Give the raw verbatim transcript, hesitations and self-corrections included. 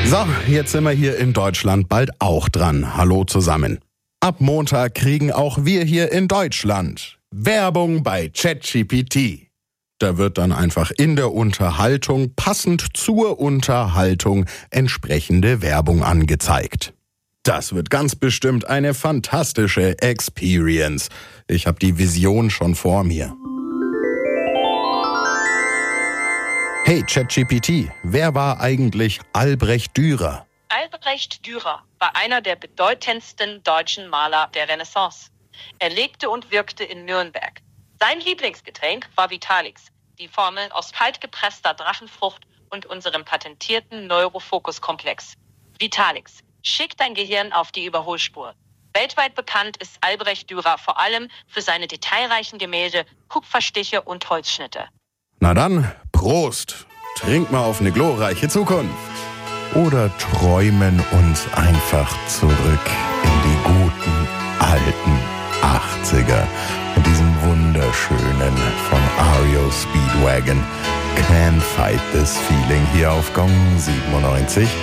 So, jetzt sind wir hier in Deutschland bald auch dran. Hallo zusammen. Ab Montag kriegen auch wir hier in Deutschland Werbung bei ChatGPT. Da wird dann einfach in der Unterhaltung, passend zur Unterhaltung, entsprechende Werbung angezeigt. Das wird ganz bestimmt eine fantastische Experience. Ich habe die Vision schon vor mir. Hey ChatGPT, wer war eigentlich Albrecht Dürer? Albrecht Dürer war einer der bedeutendsten deutschen Maler der Renaissance. Er lebte und wirkte in Nürnberg. Sein Lieblingsgetränk war Vitalix, die Formel aus kaltgepresster Drachenfrucht und unserem patentierten Neurofokus-Komplex. Vitalix, schick dein Gehirn auf die Überholspur. Weltweit bekannt ist Albrecht Dürer vor allem für seine detailreichen Gemälde, Kupferstiche und Holzschnitte. Na dann, Prost! Trink mal auf eine glorreiche Zukunft. Oder träumen uns einfach zurück in die guten alten achtziger. Mit diesem wunderschönen von R E O Speedwagon Can't Fight This Feeling hier auf Gong siebenundneunzig.